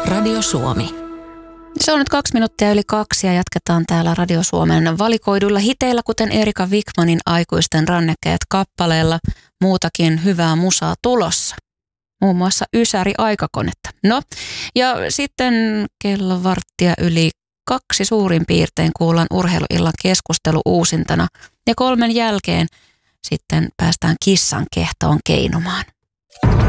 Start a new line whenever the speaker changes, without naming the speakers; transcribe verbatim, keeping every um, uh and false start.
Radio Suomi.
Se on nyt kaksi minuuttia yli kaksi ja jatketaan täällä Radio Suomen valikoiduilla hiteillä, kuten Erika Wikmanin Aikuisten rannekäät kappaleella. Muutakin hyvää musaa tulossa. Muun muassa Ysäri aikakonetta. No, ja sitten kello varttia yli kaksi suurin piirtein kuullaan urheiluillan keskustelu uusintana. Ja kolmen jälkeen sitten päästään kissan kehtoon keinumaan.